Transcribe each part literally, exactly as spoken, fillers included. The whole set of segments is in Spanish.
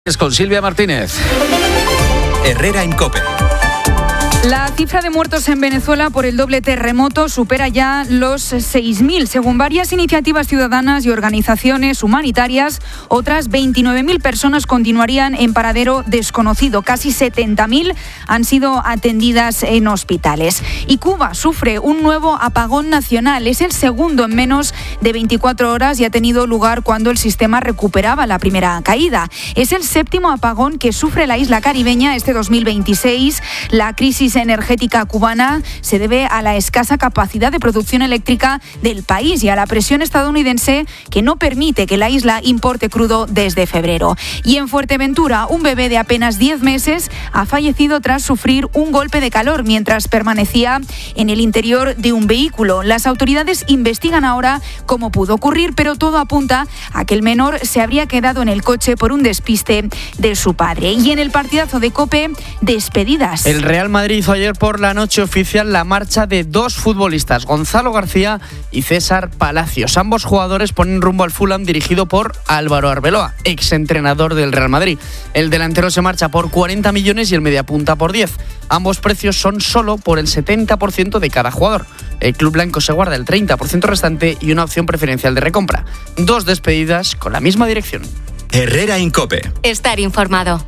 Es con Silvia Martínez. Herrera en COPE. La cifra de muertos en Venezuela por el doble terremoto supera ya los seis mil. Según varias iniciativas ciudadanas y organizaciones humanitarias, otras veintinueve mil personas continuarían en paradero desconocido. Casi setenta mil han sido atendidas en hospitales. Y Cuba sufre un nuevo apagón nacional. Es el segundo en menos de veinticuatro horas y ha tenido lugar cuando el sistema recuperaba la primera caída. Es el séptimo apagón que sufre la isla caribeña este dos mil veintiséis. La crisis energética cubana se debe a la escasa capacidad de producción eléctrica del país y a la presión estadounidense que no permite que la isla importe crudo desde febrero. Y en Fuerteventura, un bebé de apenas diez meses ha fallecido tras sufrir un golpe de calor mientras permanecía en el interior de un vehículo. Las autoridades investigan ahora cómo pudo ocurrir, pero todo apunta a que el menor se habría quedado en el coche por un despiste de su padre. Y en el partidazo de COPE, despedidas. El Real Madrid hizo ayer por la noche oficial la marcha de dos futbolistas, Gonzalo García y César Palacios. Ambos jugadores ponen rumbo al Fulham, dirigido por Álvaro Arbeloa, exentrenador del Real Madrid. El delantero se marcha por cuarenta millones y el mediapunta por diez. Ambos precios son solo por el setenta por ciento de cada jugador. El club blanco se guarda el treinta por ciento restante y una opción preferencial de recompra. Dos despedidas con la misma dirección. Herrera en COPE. Estar informado.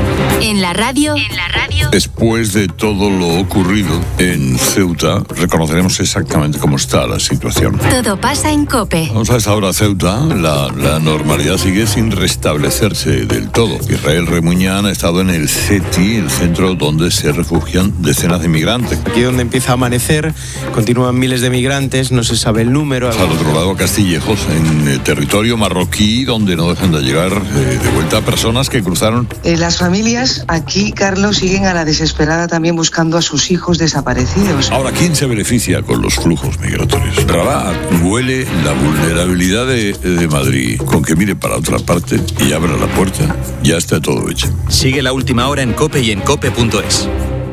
En la radio, en la radio. Después de todo lo ocurrido en Ceuta, reconoceremos exactamente cómo está la situación. Todo pasa en COPE. Vamos a esta hora, Ceuta, la, la normalidad sigue sin restablecerse del todo. Israel Remuñán ha estado en el C E T I, el centro donde se refugian decenas de migrantes. Aquí donde empieza a amanecer, continúan miles de migrantes, no se sabe el número. Al otro lado, Castillejos, en el territorio marroquí, donde no dejan de llegar eh, de vuelta personas que cruzaron. Eh, las familias aquí, Carlos, siguen a la desesperada también buscando a sus hijos desaparecidos. Ahora, ¿quién se beneficia con los flujos migratorios? Rabat huele la vulnerabilidad de, de Madrid. Con que mire para otra parte y abra la puerta, ya está todo hecho. Sigue la última hora en COPE y en cope punto es.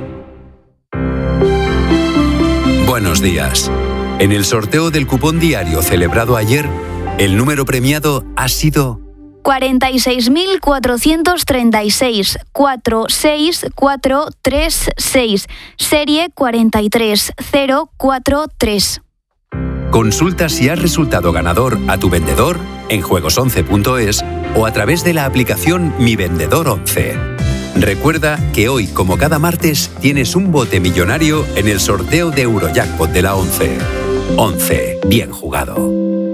Buenos días. En el sorteo del cupón diario celebrado ayer, el número premiado ha sido cuarenta y seis mil cuatrocientos treinta y seis, cuatro seis cuatro tres seis, serie cuarenta y tres cero cuatro tres. Consulta si has resultado ganador a tu vendedor en juegos once punto es o a través de la aplicación Mi Vendedor once. Recuerda que hoy, como cada martes, tienes un bote millonario en el sorteo de Eurojackpot de la once. once. Bien jugado.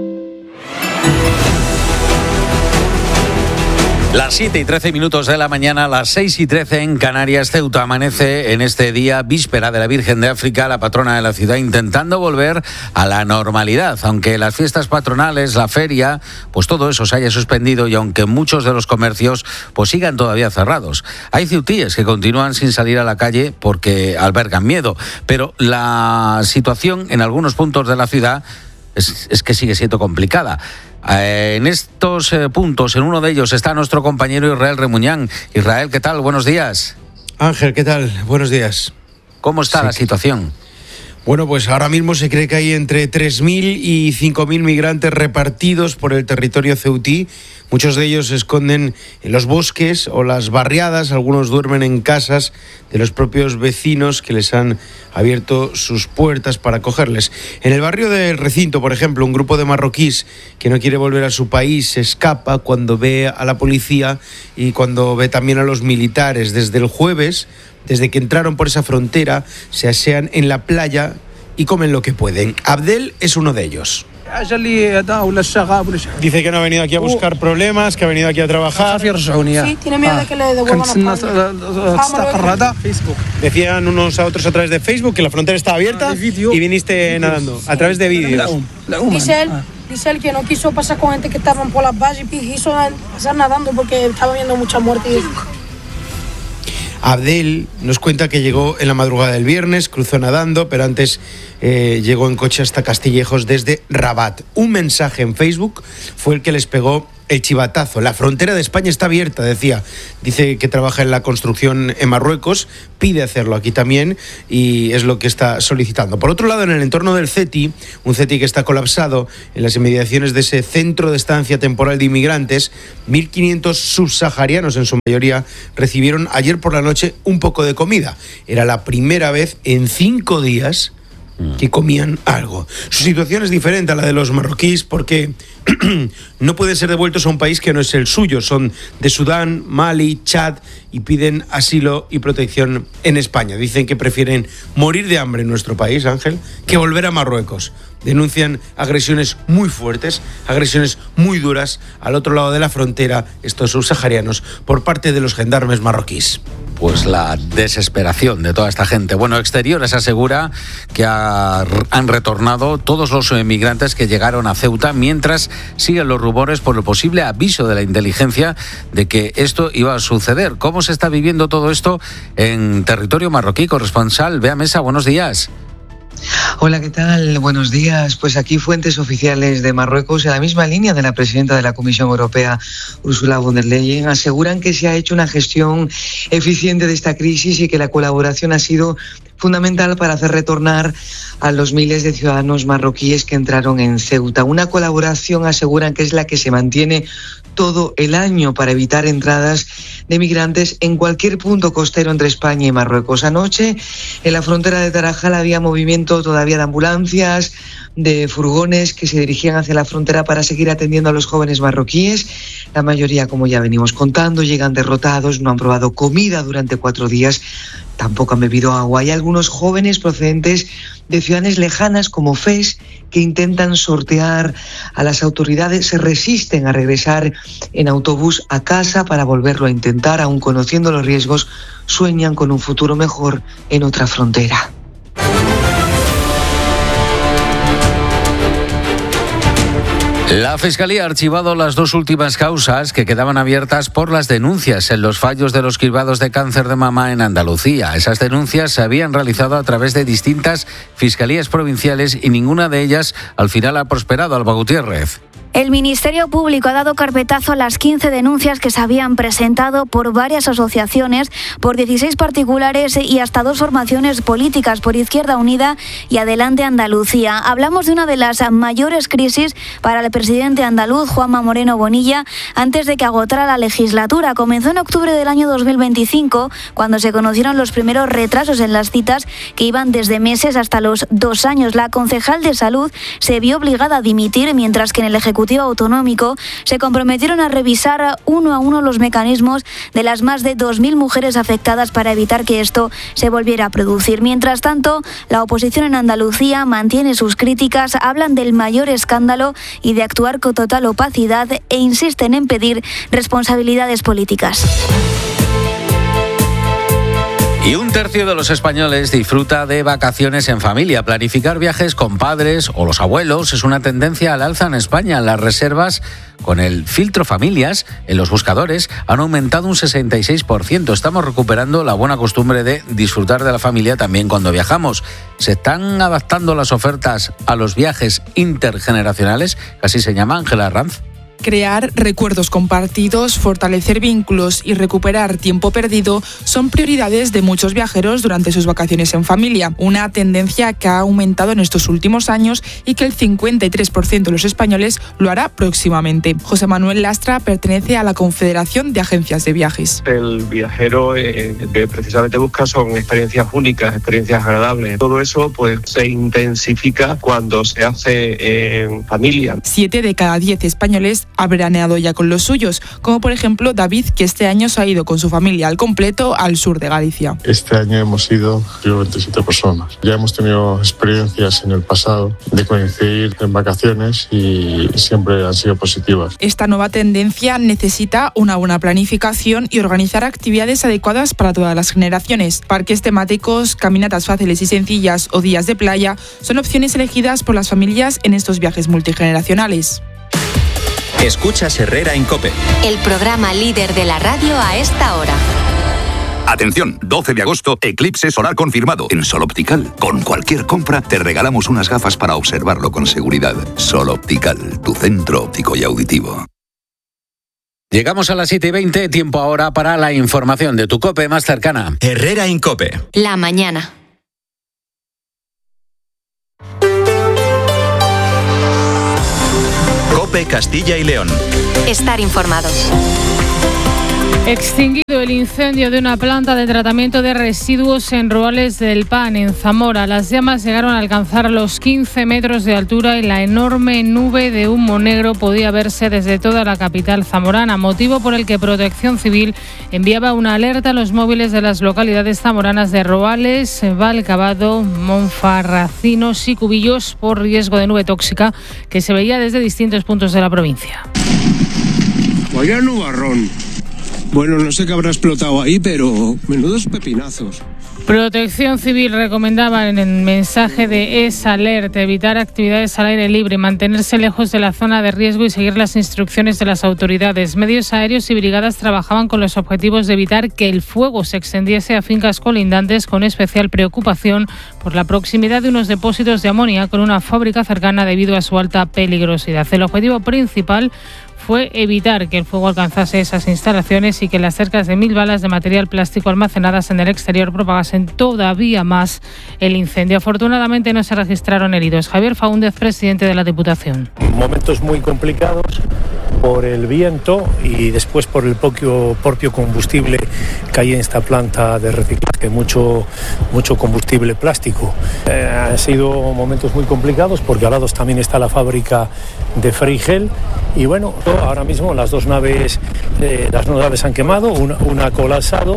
Las siete y trece minutos de la mañana, las seis y trece en Canarias. Ceuta amanece en este día, víspera de la Virgen de África, la patrona de la ciudad, intentando volver a la normalidad. Aunque las fiestas patronales, la feria, pues todo eso se haya suspendido y aunque muchos de los comercios pues sigan todavía cerrados. Hay ceutíes que continúan sin salir a la calle porque albergan miedo, pero la situación en algunos puntos de la ciudad es, es que sigue siendo complicada. Eh, en estos eh, puntos, en uno de ellos, está nuestro compañero Israel Remuñán. Israel, ¿qué tal? Buenos días. Ángel, ¿qué tal? Buenos días. ¿Cómo está sí. la situación? Bueno, pues ahora mismo se cree que hay entre tres mil y cinco mil migrantes repartidos por el territorio ceutí. Muchos de ellos se esconden en los bosques o las barriadas, algunos duermen en casas de los propios vecinos que les han abierto sus puertas para acogerles. En el barrio del Recinto, por ejemplo, un grupo de marroquíes que no quiere volver a su país se escapa cuando ve a la policía y cuando ve también a los militares. Desde el jueves, desde que entraron por esa frontera, se asean en la playa y comen lo que pueden. Abdel es uno de ellos. Dice que no ha venido aquí a buscar problemas, que ha venido aquí a trabajar. Sí, tiene miedo de que le devuelvan a Facebook. Decían unos a otros a través de Facebook que la frontera estaba abierta y viniste nadando, a través de vídeos. Dice él, dice él que no quiso pasar con gente que estaban por las vallas y quiso pasar nadando porque estaba viendo mucha muerte. Abdel nos cuenta que llegó en la madrugada del viernes, cruzó nadando, pero antes eh, llegó en coche hasta Castillejos desde Rabat. Un mensaje en Facebook fue el que les pegó el chivatazo. La frontera de España está abierta, decía. Dice que trabaja en la construcción en Marruecos, pide hacerlo aquí también y es lo que está solicitando. Por otro lado, en el entorno del CETI, un CETI que está colapsado en las inmediaciones de ese centro de estancia temporal de inmigrantes, mil quinientos subsaharianos en su mayoría recibieron ayer por la noche un poco de comida. Era la primera vez en cinco días que comían algo. Su situación es diferente a la de los marroquíes porque no pueden ser devueltos a un país que no es el suyo. Son de Sudán, Mali, Chad y piden asilo y protección en España. Dicen que prefieren morir de hambre en nuestro país, Ángel, que volver a Marruecos. Denuncian agresiones muy fuertes, agresiones muy duras al otro lado de la frontera, estos subsaharianos, por parte de los gendarmes marroquíes. Pues la desesperación de toda esta gente. Bueno, Exteriores asegura que ha, han retornado todos los inmigrantes que llegaron a Ceuta, mientras siguen los rumores por el posible aviso de la inteligencia de que esto iba a suceder. ¿Cómo se está viviendo todo esto en territorio marroquí? Corresponsal Bea Mesa, buenos días. Hola, ¿qué tal? Buenos días. Pues aquí fuentes oficiales de Marruecos, en la misma línea de la presidenta de la Comisión Europea, Ursula von der Leyen, aseguran que se ha hecho una gestión eficiente de esta crisis y que la colaboración ha sido fundamental para hacer retornar a los miles de ciudadanos marroquíes que entraron en Ceuta. Una colaboración, aseguran, que es la que se mantiene todo el año para evitar entradas de migrantes en cualquier punto costero entre España y Marruecos. Anoche, en la frontera de Tarajal, había movimiento todavía de ambulancias, de furgones que se dirigían hacia la frontera para seguir atendiendo a los jóvenes marroquíes. La mayoría, como ya venimos contando, llegan derrotados, no han probado comida durante cuatro días, tampoco han bebido agua. Hay algunos jóvenes procedentes de ciudades lejanas como Fez que intentan sortear a las autoridades, se resisten a regresar en autobús a casa para volverlo a intentar, aun conociendo los riesgos, sueñan con un futuro mejor en otra frontera. La Fiscalía ha archivado las dos últimas causas que quedaban abiertas por las denuncias en los fallos de los cribados de cáncer de mama en Andalucía. Esas denuncias se habían realizado a través de distintas fiscalías provinciales y ninguna de ellas al final ha prosperado. Alba Gutiérrez. El Ministerio Público ha dado carpetazo a las quince denuncias que se habían presentado por varias asociaciones, por dieciséis particulares y hasta dos formaciones políticas, por Izquierda Unida y Adelante Andalucía. Hablamos de una de las mayores crisis para el presidente andaluz, Juanma Moreno Bonilla, antes de que agotara la legislatura. Comenzó en octubre del año dos mil veinticinco, cuando se conocieron los primeros retrasos en las citas que iban desde meses hasta los dos años. La concejal de Salud se vio obligada a dimitir, mientras que en el Ejecutivo Autonómico se comprometieron a revisar uno a uno los mecanismos de las más de dos mil mujeres afectadas para evitar que esto se volviera a producir. Mientras tanto, la oposición en Andalucía mantiene sus críticas, hablan del mayor escándalo y de actuar con total opacidad e insisten en pedir responsabilidades políticas. Y un tercio de los españoles disfruta de vacaciones en familia. Planificar viajes con padres o los abuelos es una tendencia al alza en España. Las reservas con el filtro familias en los buscadores han aumentado un sesenta y seis por ciento. Estamos recuperando la buena costumbre de disfrutar de la familia también cuando viajamos. ¿Se están adaptando las ofertas a los viajes intergeneracionales? Así se llama. Ángela Ranz. Crear recuerdos compartidos, fortalecer vínculos y recuperar tiempo perdido son prioridades de muchos viajeros durante sus vacaciones en familia, una tendencia que ha aumentado en estos últimos años y que el cincuenta y tres por ciento de los españoles lo hará próximamente. José Manuel Lastra pertenece a la Confederación de Agencias de Viajes. El viajero eh, que precisamente busca son experiencias únicas, experiencias agradables. Todo eso pues se intensifica cuando se hace en familia. Siete de cada diez españoles ha veraneado ya con los suyos, como por ejemplo David, que este año se ha ido con su familia al completo al sur de Galicia. Este año hemos ido veintisiete personas. Ya hemos tenido experiencias en el pasado de coincidir en vacaciones y siempre han sido positivas. Esta nueva tendencia necesita una buena planificación y organizar actividades adecuadas para todas las generaciones. Parques temáticos, caminatas fáciles y sencillas o días de playa son opciones elegidas por las familias en estos viajes multigeneracionales. Escuchas Herrera en COPE. El programa líder de la radio a esta hora. Atención, doce de agosto, eclipse solar confirmado en Sol Optical. Con cualquier compra te regalamos unas gafas para observarlo con seguridad. Sol Optical, tu centro óptico y auditivo. Llegamos a las siete y veinte, tiempo ahora para la información de tu COPE más cercana. Herrera Incope. La mañana. COPE Castilla y León. Estar informado. Extinguido el incendio de una planta de tratamiento de residuos en Ruales del Pan, en Zamora. Las llamas llegaron a alcanzar los quince metros de altura y la enorme nube de humo negro podía verse desde toda la capital zamorana, motivo por el que Protección Civil enviaba una alerta a los móviles de las localidades zamoranas de Ruales, Valcavado, Monfarracinos y Cubillos por riesgo de nube tóxica que se veía desde distintos puntos de la provincia. Vaya nubarrón. Bueno, no sé qué habrá explotado ahí, pero menudos pepinazos. Protección Civil recomendaba en el mensaje de esa alerta evitar actividades al aire libre, mantenerse lejos de la zona de riesgo y seguir las instrucciones de las autoridades. Medios aéreos y brigadas trabajaban con los objetivos de evitar que el fuego se extendiese a fincas colindantes, con especial preocupación por la proximidad de unos depósitos de amoníaco en una fábrica cercana debido a su alta peligrosidad. El objetivo principal fue evitar que el fuego alcanzase esas instalaciones y que las cerca de mil balas de material plástico almacenadas en el exterior propagasen todavía más el incendio. Afortunadamente no se registraron heridos. Javier Faúndez, presidente de la Diputación. Momentos muy complicados por el viento y después por el propio, propio combustible que hay en esta planta de reciclaje, mucho, mucho combustible plástico. Eh, han sido momentos muy complicados porque al lado también está la fábrica de Frigel y bueno, ahora mismo las dos naves, eh, las dos naves han quemado, una, una ha colapsado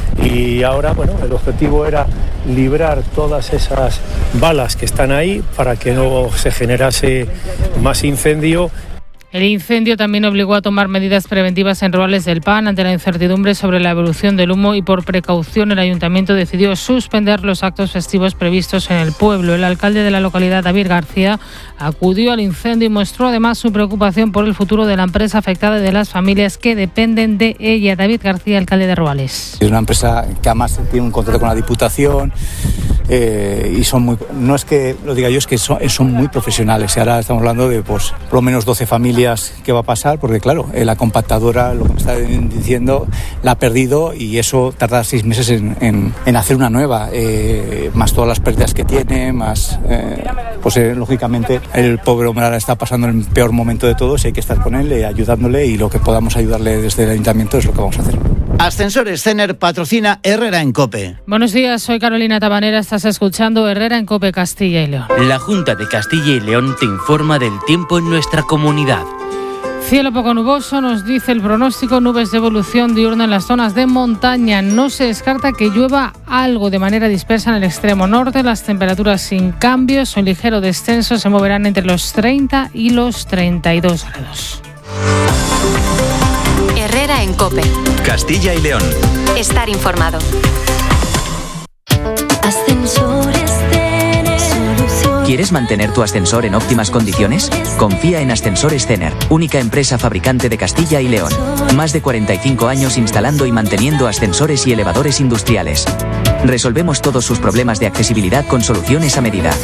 y ahora, bueno, el objetivo era librar todas esas balas que están ahí para que no se generase más incendio. El incendio también obligó a tomar medidas preventivas en Ruales del Pan ante la incertidumbre sobre la evolución del humo y por precaución el ayuntamiento decidió suspender los actos festivos previstos en el pueblo. El alcalde de la localidad, David García, acudió al incendio y mostró además su preocupación por el futuro de la empresa afectada y de las familias que dependen de ella. David García, alcalde de Ruales. Es una empresa que además tiene un contrato con la Diputación eh, y son muy, no es que lo diga yo, es que son, son muy profesionales. Y ahora estamos hablando de pues, por lo menos doce familias que va a pasar, porque claro, eh, la compactadora, lo que me está diciendo, la ha perdido y eso tarda seis meses en, en, en hacer una nueva, eh, más todas las pérdidas que tiene, más, eh, pues eh, lógicamente el pobre hombre ahora está pasando el peor momento de todos y hay que estar con él, eh, ayudándole y lo que podamos ayudarle desde el ayuntamiento es lo que vamos a hacer. Ascensores Cener patrocina Herrera en COPE. Buenos días, soy Carolina Tabanera, estás escuchando Herrera en COPE Castilla y León. La Junta de Castilla y León te informa del tiempo en nuestra comunidad. Cielo poco nuboso, nos dice el pronóstico, nubes de evolución diurna en las zonas de montaña. No se descarta que llueva algo de manera dispersa en el extremo norte. Las temperaturas sin cambios o ligero descenso se moverán entre los treinta y los treinta y dos grados. Herrera en COPE. Castilla y León. Estar informado. Ascensores Cener. ¿Quieres mantener tu ascensor en óptimas condiciones? Confía en Ascensores Cener, única empresa fabricante de Castilla y León. Más de cuarenta y cinco años instalando y manteniendo ascensores y elevadores industriales. Resolvemos todos sus problemas de accesibilidad con soluciones a medida.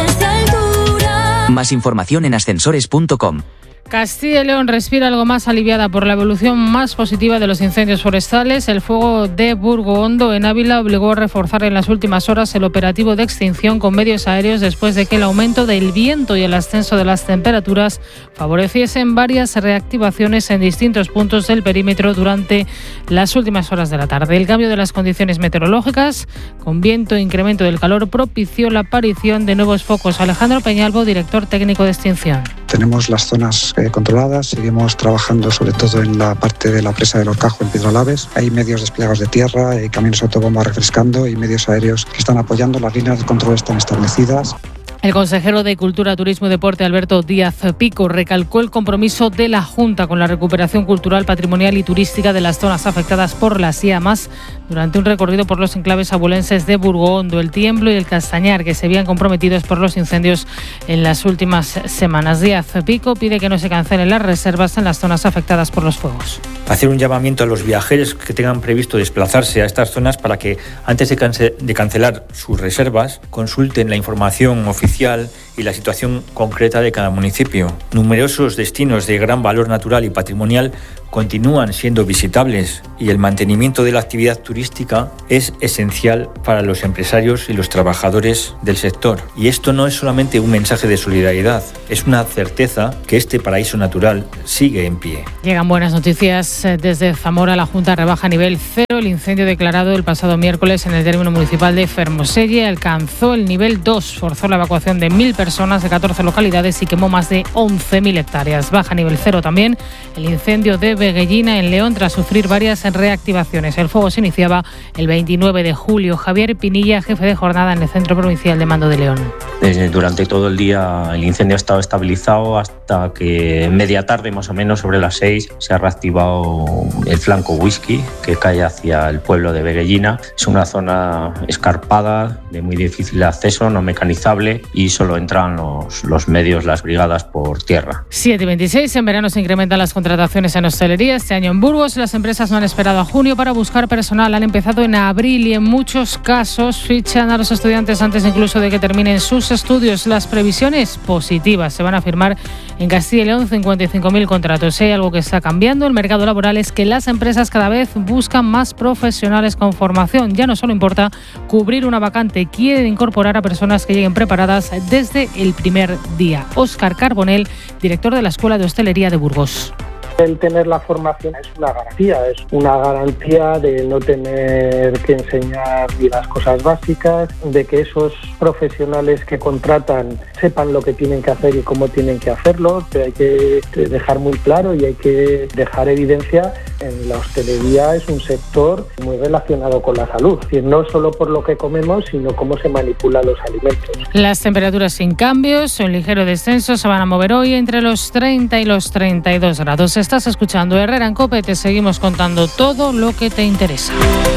Más información en ascensores punto com. Castilla y León respira algo más aliviada por la evolución más positiva de los incendios forestales. El fuego de Burgo Hondo en Ávila obligó a reforzar en las últimas horas el operativo de extinción con medios aéreos después de que el aumento del viento y el ascenso de las temperaturas favoreciesen varias reactivaciones en distintos puntos del perímetro durante las últimas horas de la tarde. El cambio de las condiciones meteorológicas, con viento e incremento del calor, propició la aparición de nuevos focos. Alejandro Peñalvo, director técnico de extinción. Tenemos las zonas eh, controladas, seguimos trabajando sobre todo en la parte de la presa del Horcajo en Piedralaves. Hay medios desplegados de tierra, hay camiones autobomba refrescando y medios aéreos que están apoyando. Las líneas de control están establecidas. El consejero de Cultura, Turismo y Deporte, Alberto Díaz Pico, recalcó el compromiso de la Junta con la recuperación cultural, patrimonial y turística de las zonas afectadas por las llamas durante un recorrido por los enclaves abulenses de Burgo Hondo, El Tiemblo y El Castañar, que se veían comprometidos por los incendios en las últimas semanas. Díaz Pico pide que no se cancelen las reservas en las zonas afectadas por los fuegos. Hacer un llamamiento a los viajeros que tengan previsto desplazarse a estas zonas para que antes de, cance- de cancelar sus reservas consulten la información oficial y la situación concreta de cada municipio. Numerosos destinos de gran valor natural y patrimonial continúan siendo visitables y el mantenimiento de la actividad turística es esencial para los empresarios y los trabajadores del sector. Y esto no es solamente un mensaje de solidaridad, es una certeza que este paraíso natural sigue en pie. Llegan buenas noticias desde Zamora. La Junta rebaja a nivel cero el incendio declarado el pasado miércoles en el término municipal de Fermoselle. Alcanzó el nivel dos, forzó la evacuación de mil personas de catorce localidades y quemó más de once mil hectáreas. Baja a nivel cero también el incendio de Veguellina en León tras sufrir varias reactivaciones. El fuego se iniciaba el veintinueve de julio. Javier Pinilla, jefe de jornada en el Centro Provincial de Mando de León. Desde, durante todo el día el incendio ha estado estabilizado hasta que media tarde, más o menos sobre las seis, se ha reactivado el flanco Whisky que cae hacia el pueblo de Veguellina. Es una zona escarpada, de muy difícil acceso, no mecanizable, y solo entran los, los medios, las brigadas por tierra. siete y veintiséis. En verano se incrementan las contrataciones en hostelería. Este año en Burgos las empresas no han esperado a junio para buscar personal. Han empezado en abril y en muchos casos fichan a los estudiantes antes incluso de que terminen sus estudios. Las previsiones positivas. Se van a firmar en Castilla y León cincuenta y cinco mil contratos. Si hay algo que está cambiando el mercado laboral es que las empresas cada vez buscan más profesionales con formación. Ya no solo importa cubrir una vacante, quieren incorporar a personas que lleguen preparadas desde el primer día. Óscar Carbonell, director de la Escuela de Hostelería de Burgos. El tener la formación es una garantía, es una garantía de no tener que enseñar ni las cosas básicas, de que esos profesionales que contratan sepan lo que tienen que hacer y cómo tienen que hacerlo. Pero hay que dejar muy claro y hay que dejar evidencia en la hostelería es un sector muy relacionado con la salud, es decir, no solo por lo que comemos, sino cómo se manipulan los alimentos. Las temperaturas sin cambios, un ligero descenso, se van a mover hoy entre los treinta y los treinta y dos grados. Estás escuchando Herrera en COPE, te seguimos contando todo lo que te interesa.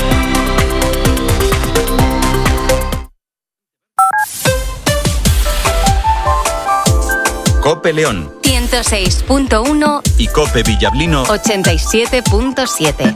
COPE León ciento seis punto uno y COPE Villablino ochenta y siete punto siete.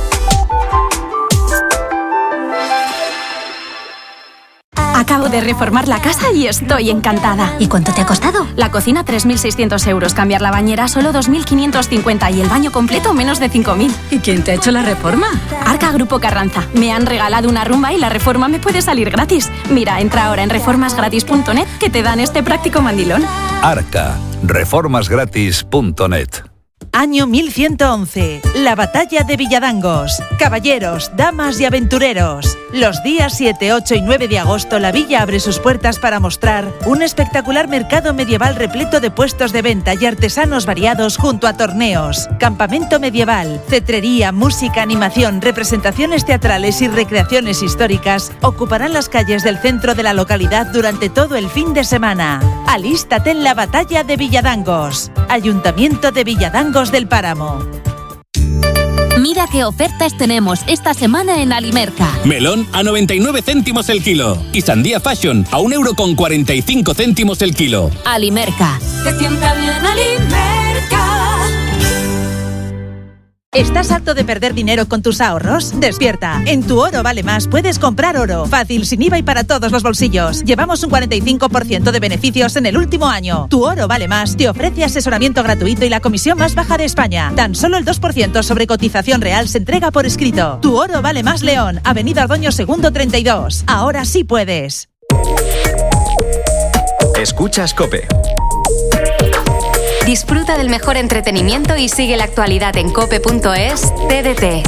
Acabo de reformar la casa y estoy encantada. ¿Y cuánto te ha costado? La cocina tres mil seiscientos euros, cambiar la bañera solo dos mil quinientos cincuenta y el baño completo menos de cinco mil. ¿Y quién te ha hecho la reforma? Arca Grupo Carranza. Me han regalado una rumba y la reforma me puede salir gratis. Mira, entra ahora en reformas gratis punto net que te dan este práctico mandilón. Arca, reformas gratis punto net. Año mil ciento once, la batalla de Villadangos. Caballeros, damas y aventureros. Los días siete, ocho y nueve de agosto la villa abre sus puertas para mostrar un espectacular mercado medieval repleto de puestos de venta y artesanos variados junto a torneos, campamento medieval, cetrería, música, animación, representaciones teatrales y recreaciones históricas ocuparán las calles del centro de la localidad durante todo el fin de semana. Alístate en la batalla de Villadangos. Ayuntamiento de Villadangos del Páramo. Mira qué ofertas tenemos esta semana en Alimerca. Melón a noventa y nueve céntimos el kilo y sandía fashion a un euro con cuarenta y cinco céntimos el kilo. Alimerca. Te sienta bien Alimerca. ¿Estás harto de perder dinero con tus ahorros? Despierta. En Tu Oro Vale Más puedes comprar oro. Fácil, sin I V A y para todos los bolsillos. Llevamos un cuarenta y cinco por ciento de beneficios en el último año. Tu Oro Vale Más te ofrece asesoramiento gratuito y la comisión más baja de España. Tan solo el dos por ciento sobre cotización real se entrega por escrito. Tu Oro Vale Más León, Avenida Ardoño Segundo treinta y dos. Ahora sí puedes. Escuchas COPE. Disfruta del mejor entretenimiento y sigue la actualidad en cope punto es. T D T.